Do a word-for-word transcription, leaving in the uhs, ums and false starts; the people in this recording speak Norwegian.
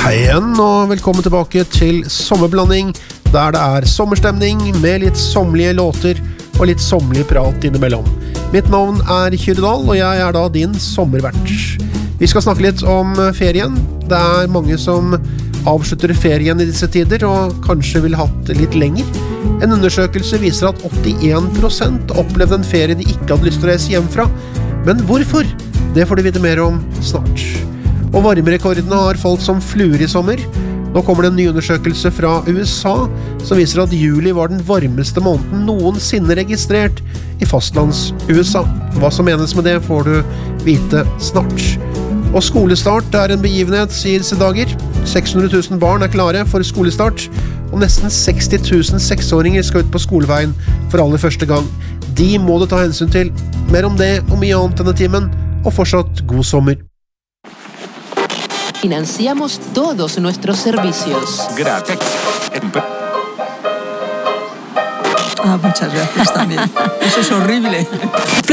Hei igjen, og velkommen tilbake til Sommerblanding, der det er sommerstemning med litt sommelige låter og litt sommerlig prat innimellom. Mitt navn er Kyrre Dahl, og jeg er da din sommervert. Vi skal snakke litt om ferien. Det er mange som avslutter ferien i disse tider, og kanskje vil ha det litt lenger. En undersøkelse viser at åttien prosent opplevde en ferie de ikke hadde lyst til å reise hjem fra. Men hvorfor? Det får du vite mer om snart. Og varmerekordene har falt som fluer i sommer. Nå kommer det en ny undersøkelse fra U S A som viser at juli var den varmeste måneden noensinne registrert i fastlands-U S A. Hva som menes med det får du vite snart. Og skolestart er en begivenhet, sier disse dager. seks hundre tusen barn er klare for skolestart, og nesten seksti tusen seksåringer skal ut på skoleveien for aller første gang. De må du ta hensyn til. Mer om det og mye annet denne timen, og fortsatt god sommer. Financiamos todos nuestros servicios. Gracias. Ah, muchas gracias también. Eso es horrible.